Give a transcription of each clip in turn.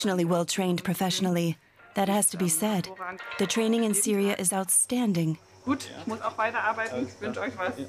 well trained professionally. That has to be said. The training in Syria is outstanding. Gut, ich muss auch weiterarbeiten. Ich wünsche euch was.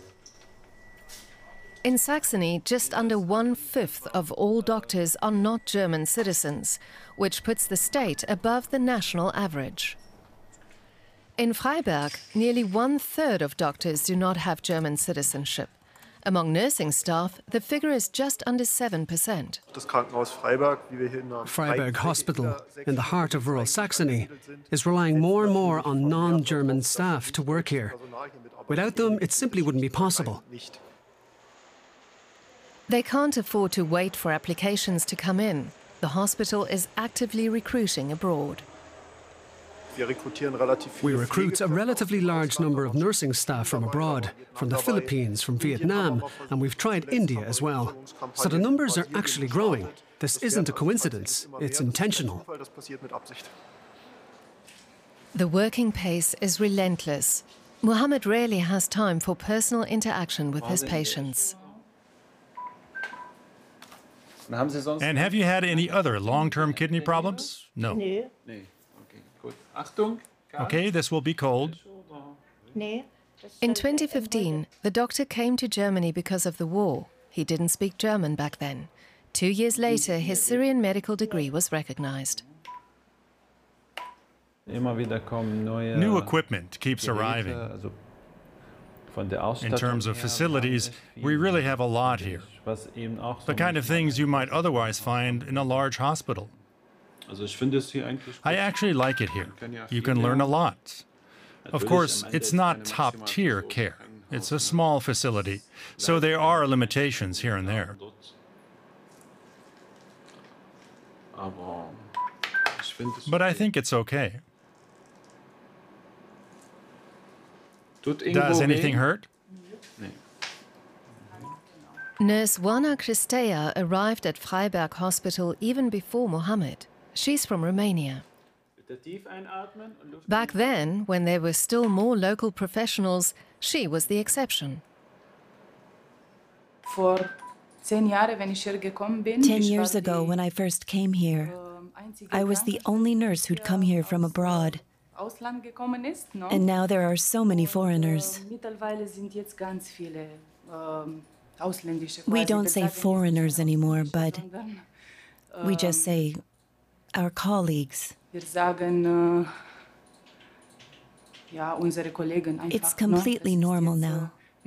In Saxony, just under 1/5 of all doctors are not German citizens, which puts the state above the national average. In Freiberg, nearly 1/3 of doctors do not have German citizenship. Among nursing staff, the figure is just under 7%. Freiberg Hospital, in the heart of rural Saxony, is relying more and more on non-German staff to work here. Without them, it simply wouldn't be possible. They can't afford to wait for applications to come in. The hospital is actively recruiting abroad. We recruit a relatively large number of nursing staff from abroad, from the Philippines, from Vietnam, and we've tried India as well. So the numbers are actually growing. This isn't a coincidence, it's intentional. The working pace is relentless. Mohammed rarely has time for personal interaction with his patients. And have you had any other long-term kidney problems? No. Okay, this will be cold. In 2015, the doctor came to Germany because of the war. He didn't speak German back then. 2 years later, his Syrian medical degree was recognized. New equipment keeps arriving. In terms of facilities, we really have a lot here. The kind of things you might otherwise find in a large hospital. I actually like it here. You can learn a lot. Of course, it's not top-tier care. It's a small facility, so there are limitations here and there. But I think it's okay. Does anything hurt? Nurse Wana Cristea arrived at Freiberg Hospital even before Mohammed. She's from Romania. Back then, when there were still more local professionals, she was the exception. 10 years ago, when I first came here, I was the only nurse who'd come here from abroad. And now there are so many foreigners. We don't say foreigners anymore, but we just say our colleagues. It's completely normal now.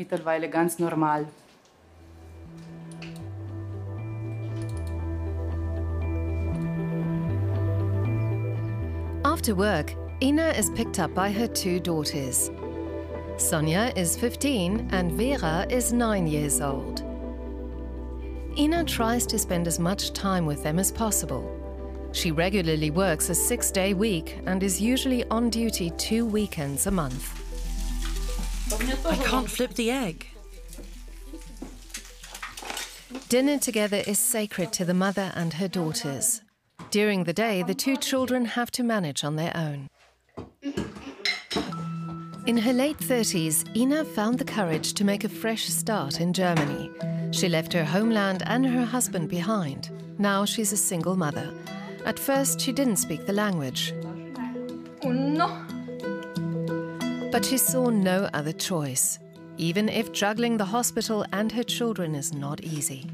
After work, Ina is picked up by her 2 daughters. Sonia is 15 and Vera is 9 years old. Ina tries to spend as much time with them as possible. She regularly works a 6-day week and is usually on duty 2 weekends a month. I can't flip the egg. Dinner together is sacred to the mother and her daughters. During the day, the 2 children have to manage on their own. In her late 30s, Ina found the courage to make a fresh start in Germany. She left her homeland and her husband behind. Now she's a single mother. At first, she didn't speak the language. But she saw no other choice, even if juggling the hospital and her children is not easy.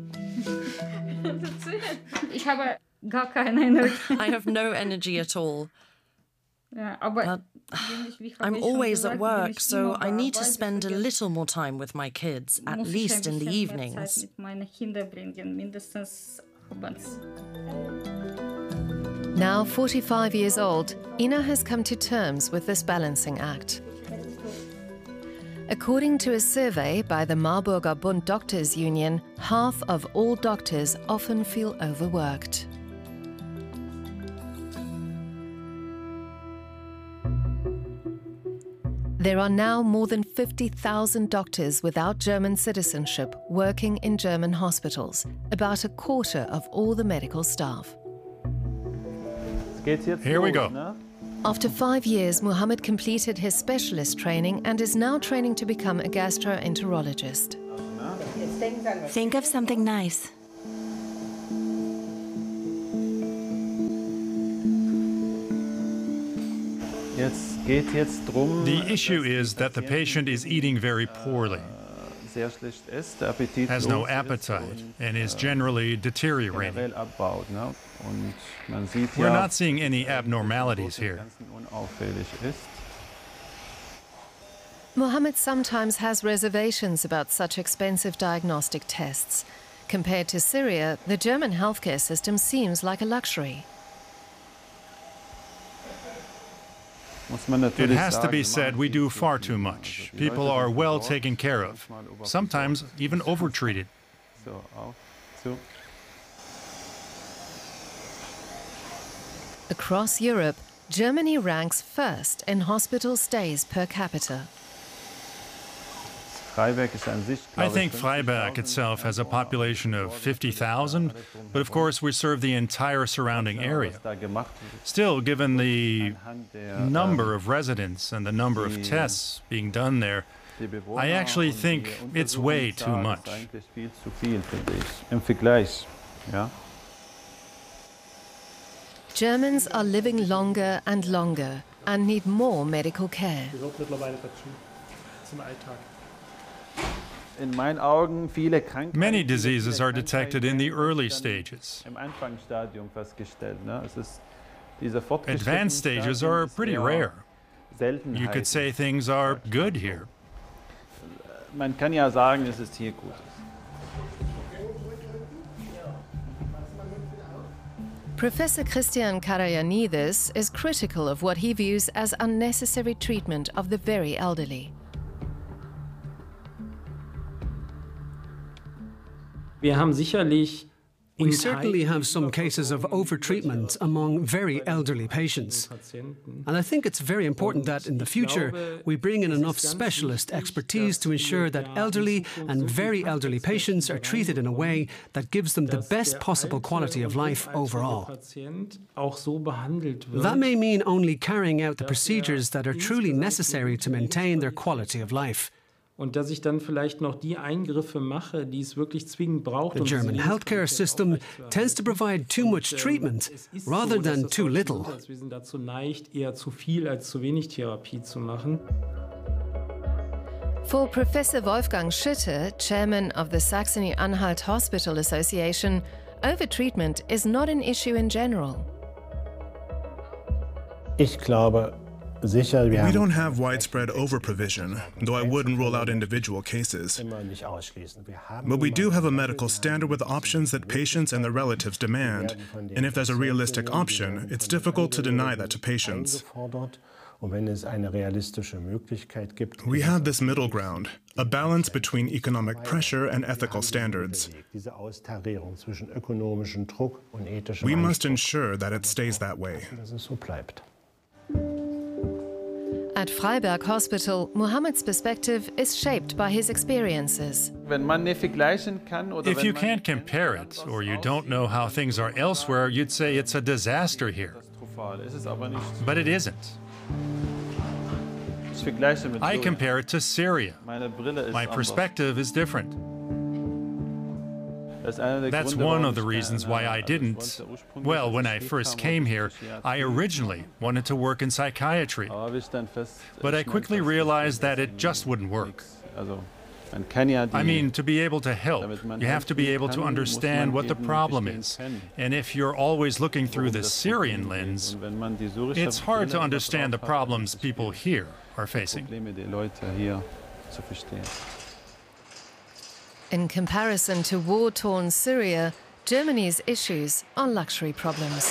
I have no energy at all. But I'm always at work, so I need to spend a little more time with my kids, at least in the evenings. Now 45 years old, Ina has come to terms with this balancing act. According to a survey by the Marburger Bund Doctors Union, half of all doctors often feel overworked. There are now more than 50,000 doctors without German citizenship working in German hospitals, about a quarter of all the medical staff. Here we go. After 5 years, Mohammed completed his specialist training and is now training to become a gastroenterologist. Think of something nice. The issue is that the patient is eating very poorly, has no appetite, and is generally deteriorating. We're not seeing any abnormalities here. Mohammed sometimes has reservations about such expensive diagnostic tests. Compared to Syria, the German healthcare system seems like a luxury. It has to be said we do far too much. People are well taken care of, sometimes even overtreated. Across Europe, Germany ranks first in hospital stays per capita. I think Freiberg itself has a population of 50,000, but of course we serve the entire surrounding area. Still, given the number of residents and the number of tests being done there, I actually think it's way too much. Germans are living longer and longer and need more medical care. Many diseases are detected in the early stages. Advanced stages are pretty rare. You could say things are good here. Professor Christian Karayanidis is critical of what he views as unnecessary treatment of the very elderly. We certainly have some cases of overtreatment among very elderly patients. And I think it's very important that in the future we bring in enough specialist expertise to ensure that elderly and very elderly patients are treated in a way that gives them the best possible quality of life overall. That may mean only carrying out the procedures that are truly necessary to maintain their quality of life. Und dass ich dann vielleicht noch die Eingriffe mache, die es wirklich zwingend braucht. The German healthcare system tends to provide too much treatment rather than too little. Wir sind dazu neigt, eher zu viel als zu wenig Therapie zu machen. For Professor Wolfgang Schütte, chairman of the Saxony-Anhalt Hospital Association, overtreatment is not an issue in general. Ich glaube, we don't have widespread overprovision, though I wouldn't rule out individual cases. But we do have a medical standard with options that patients and their relatives demand, and if there's a realistic option, it's difficult to deny that to patients. We have this middle ground, a balance between economic pressure and ethical standards. We must ensure that it stays that way. At Freiberg Hospital, Mohammed's perspective is shaped by his experiences. If you can't compare it, or you don't know how things are elsewhere, you'd say it's a disaster here. But it isn't. I compare it to Syria. My perspective is different. That's one of the reasons why I didn't. Well, when I first came here, I originally wanted to work in psychiatry. But I quickly realized that it just wouldn't work. I mean, to be able to help, you have to be able to understand what the problem is. And if you're always looking through the Syrian lens, it's hard to understand the problems people here are facing. In comparison to war-torn Syria, Germany's issues are luxury problems.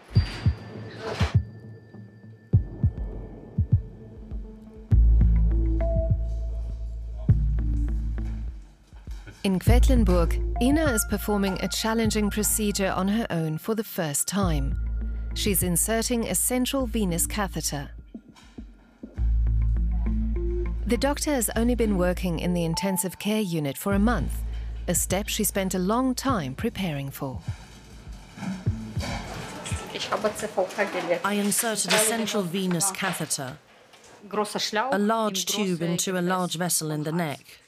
In Quedlinburg, Ina is performing a challenging procedure on her own for the first time. She's inserting a central venous catheter. The doctor has only been working in the intensive care unit for a month, a step she spent a long time preparing for. I inserted a central venous catheter, a large tube into a large vessel in the neck.